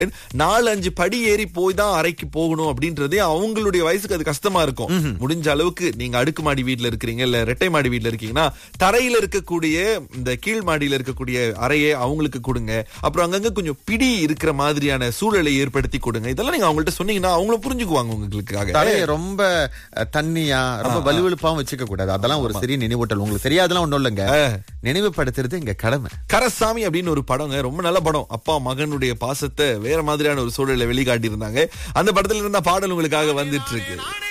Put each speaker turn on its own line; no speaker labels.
4-5 படி ஏறி போய் தான் அறைக்கு போகணும் அப்படின்றதே அவங்களுடைய வயசுக்கு அது கஷ்டமா இருக்கும். முடிஞ்ச அளவுக்கு நீங்க அடுக்குமாடி வீட்டுல இருக்கிறீங்க இல்ல இரட்டை மாடி வீட்டுல இருக்கீங்கன்னா தரையில இருக்கக்கூடிய இந்த கீழ் மாடியில இருக்கக்கூடிய அறையை அவங்களுக்கு கொடுங்க. அப்புறம் அங்கங்க கொஞ்சம் பிடி இருக்கிற மாதிரியான சூழலை ஏற்படுத்தி கொடுங்க. இதெல்லாம் நீங்க அவங்கள்ட்ட சொன்னீங்கன்னா அவங்களும் புரிஞ்சுக்குவாங்க. உங்களுக்காக
தலையை ரொம்ப தண்ணியா ரொம்ப வலுவழுப்பாவும் வச்சுக்க கூடாது. அதெல்லாம் ஒரு சிறிய நினைவூட்டல். உங்களுக்கு தெரியாதெல்லாம் ஒண்ணும் இல்லைங்க, நினைவுபடுத்துறது எங்க கடமை.
கரசாமி அப்படின்னு ஒரு படங்க, ரொம்ப நல்ல படம். அப்பா மகனுடைய பாசத்தை வேற மாதிரியான ஒரு சூழலை வெளிக்காட்டி இருந்தாங்க. அந்த படத்துல இருந்த பாடல் உங்களுக்காக வந்துட்டு இருக்கு.